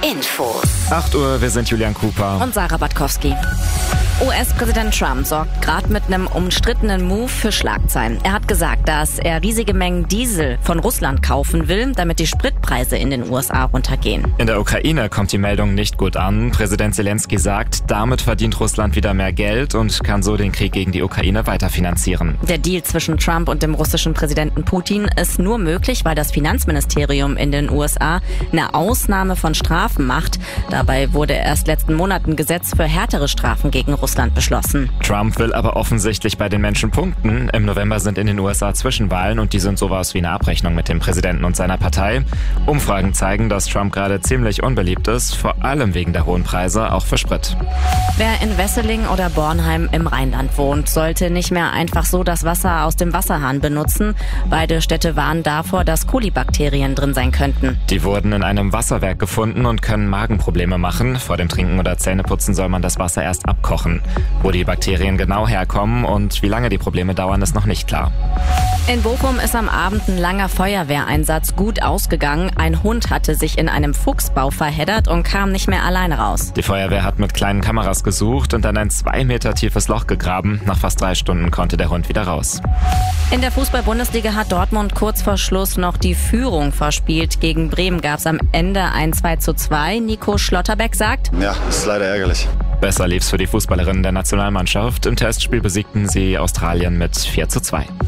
Infos. 8 Uhr, wir sind Julian Cooper. Und Sarah Batkowski. US-Präsident Trump sorgt gerade mit einem umstrittenen Move für Schlagzeilen. Er hat gesagt, dass er riesige Mengen Diesel von Russland kaufen will, damit die Spritpreise in den USA runtergehen. In der Ukraine kommt die Meldung nicht gut an. Präsident Zelensky sagt, damit verdient Russland wieder mehr Geld und kann so den Krieg gegen die Ukraine weiterfinanzieren. Der Deal zwischen Trump und dem russischen Präsidenten Putin ist nur möglich, weil das Finanzministerium in den USA eine Ausnahme von Strafen macht. Dabei wurde erst letzten Monat ein Gesetz für härtere Strafen gegen Russland beschlossen. Trump will aber offensichtlich bei den Menschen punkten. Im November sind in den USA Zwischenwahlen und die sind sowas wie eine Abrechnung mit dem Präsidenten und seiner Partei. Umfragen zeigen, dass Trump gerade ziemlich unbeliebt ist, vor allem wegen der hohen Preise, auch für Sprit. Wer in Wesseling oder Bornheim im Rheinland wohnt, sollte nicht mehr einfach so das Wasser aus dem Wasserhahn benutzen. Beide Städte warnen davor, dass Kolibakterien drin sein könnten. Die wurden in einem Wasserwerk gefunden und können Magenprobleme machen. Vor dem Trinken oder Zähneputzen soll man das Wasser erst abkochen. Wo die Bakterien genau herkommen und wie lange die Probleme dauern, ist noch nicht klar. In Bochum ist am Abend ein langer Feuerwehreinsatz gut ausgegangen. Ein Hund hatte sich in einem Fuchsbau verheddert und kam nicht mehr alleine raus. Die Feuerwehr hat mit kleinen Kameras gesucht und dann ein 2 Meter tiefes Loch gegraben. Nach fast 3 Stunden konnte der Hund wieder raus. In der Fußball-Bundesliga hat Dortmund kurz vor Schluss noch die Führung verspielt. Gegen Bremen gab es am Ende ein 2:2. Nico Schlotterbeck sagt: Ja, ist leider ärgerlich. Besser lief's für die Fußballerinnen der Nationalmannschaft. Im Testspiel besiegten sie Australien mit 4:2. 1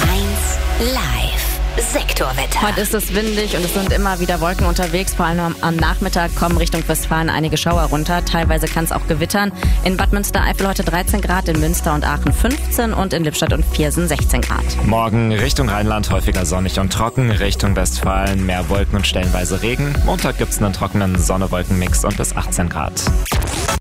Live. Sektorwetter. Heute ist es windig und es sind immer wieder Wolken unterwegs. Vor allem am Nachmittag kommen Richtung Westfalen einige Schauer runter. Teilweise kann es auch gewittern. In Bad Münstereifel heute 13 Grad, in Münster und Aachen 15 und in Lippstadt und Viersen 16 Grad. Morgen Richtung Rheinland häufiger sonnig und trocken. Richtung Westfalen mehr Wolken und stellenweise Regen. Montag gibt's einen trockenen Sonne-Wolken-Mix und bis 18 Grad.